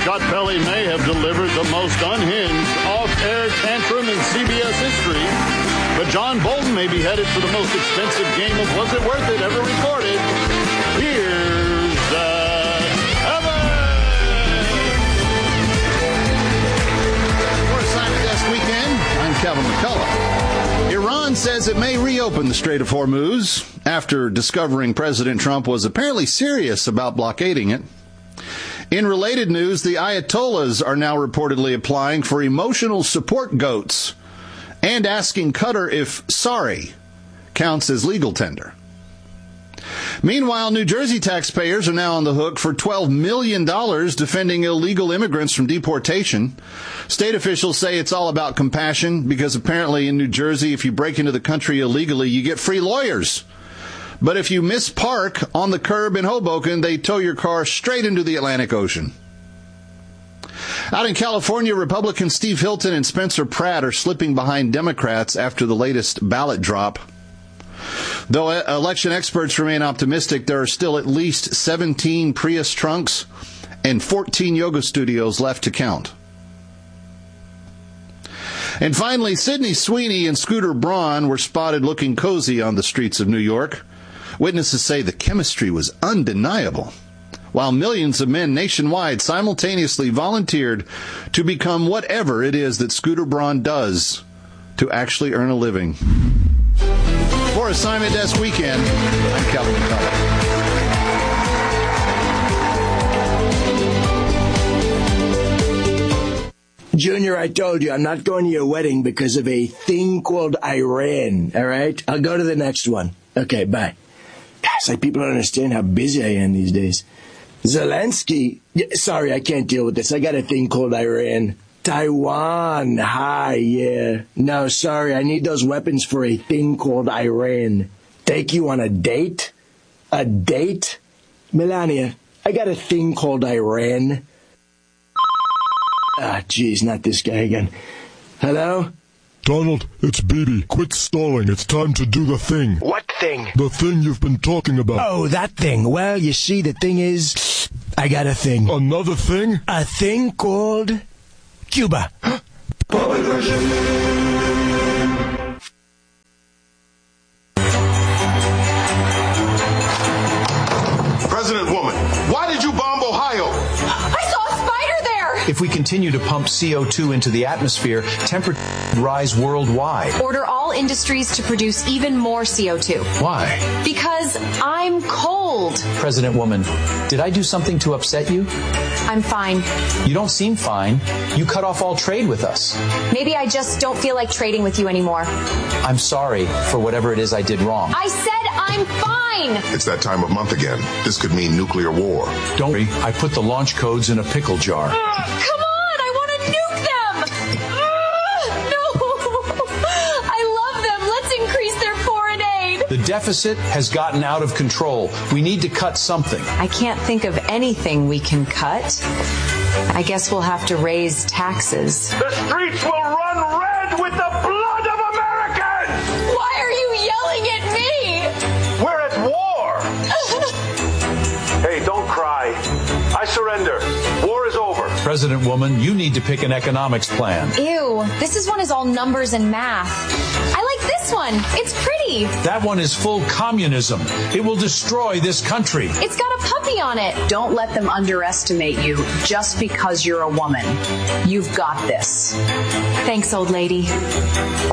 Scott Pelley may have delivered the most unhinged off-air tantrum in CBS history, but John Bolton may be headed for the most expensive game of Was It Worth It ever recorded. Here's Evan! For Simon Desk Weekend, I'm Kevin McCullough. Iran says it may reopen the Strait of Hormuz after discovering President Trump was apparently serious about blockading it. In related news, the Ayatollahs are now reportedly applying for emotional support goats and asking Qatar if sorry counts as legal tender. Meanwhile, New Jersey taxpayers are now on the hook for $12 million defending illegal immigrants from deportation. State officials say it's all about compassion because apparently in New Jersey, if you break into the country illegally, you get free lawyers. But if you mispark on the curb in Hoboken, they tow your car straight into the Atlantic Ocean. Out in California, Republicans Steve Hilton and Spencer Pratt are slipping behind Democrats after the latest ballot drop. Though election experts remain optimistic, there are still at least 17 Prius trunks and 14 yoga studios left to count. And finally, Sydney Sweeney and Scooter Braun were spotted looking cozy on the streets of New York. Witnesses say the chemistry was undeniable, while millions of men nationwide simultaneously volunteered to become whatever it is that Scooter Braun does to actually earn a living. For Assignment Desk Weekend, I'm Calvin McCullough. Junior, I told you, I'm not going to your wedding because of a thing called Iran, all right? I'll go to the next one. Okay, bye. It's like people don't understand how busy I am these days. Zelensky, sorry, I can't deal with this. I got a thing called Iran. Taiwan, hi, yeah. No, sorry, I need those weapons for a thing called Iran. Take you on a date? A date? Melania, I got a thing called Iran. Ah, geez, not this guy again. Hello? Donald, it's Bibi. Quit stalling. It's time to do the thing. What thing? The thing you've been talking about. Oh, that thing. Well, you see, the thing is, I got a thing. Another thing? A thing called Cuba. Public President Woman, why did you bomb Ohio? I saw a spider there! If we continue to pump CO2 into the atmosphere, temperatures rise worldwide. Order all industries to produce even more CO2. Why? Because I'm cold. President Woman, did I do something to upset you? I'm fine. You don't seem fine. You cut off all trade with us. Maybe I just don't feel like trading with you anymore. I'm sorry for whatever it is I did wrong. I said I'm fine! It's that time of month again. This could mean nuclear war. Don't worry, I put the launch codes in a pickle jar. Come on, I want to nuke them! No! I love them. Let's increase their foreign aid. The deficit has gotten out of control. We need to cut something. I can't think of anything we can cut. I guess we'll have to raise taxes. The streets will run red with the blood of Americans! Why are you yelling at me? We're at war! Hey, don't cry. I surrender. War is over. President Woman, you need to pick an economics plan. Ew, this one is all numbers and math. I like this one. It's pretty. That one is full communism. It will destroy this country. It's got a puppy on it. Don't let them underestimate you just because you're a woman. You've got this. Thanks, old lady.